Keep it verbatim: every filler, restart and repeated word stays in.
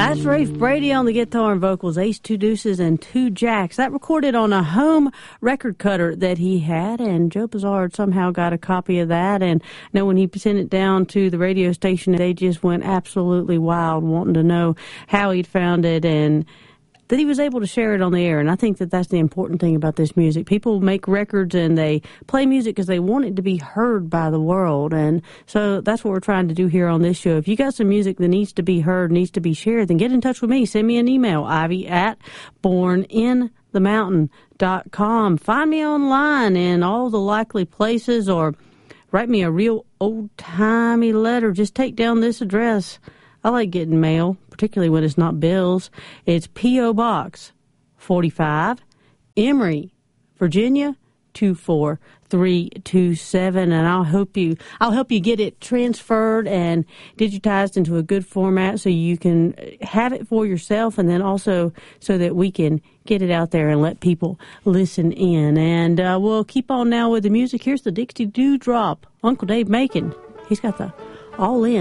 That's Rafe Brady on the guitar and vocals, Ace, Two Deuces, and Two Jacks. That recorded on a home record cutter that he had, and Joe Bizarre somehow got a copy of that. And you know, when he sent it down to the radio station, they just went absolutely wild, wanting to know how he'd found it and that he was able to share it on the air. And I think that that's the important thing about this music. People make records and they play music because they want it to be heard by the world. And so that's what we're trying to do here on this show. If you got some music that needs to be heard, needs to be shared, then get in touch with me. Send me an email, Ivy at born in the mountain dot com. Find me online in all the likely places, or write me a real old-timey letter. Just take down this address. I like getting mail, particularly when it's not bills. It's P O. Box forty-five, Emory, Virginia two four three two seven, and I'll help you. I'll help you get it transferred and digitized into a good format so you can have it for yourself, and then also so that we can get it out there and let people listen in. And uh, we'll keep on now with the music. Here's the Dixie Dewdrop. Uncle Dave Macon. He's got the all in.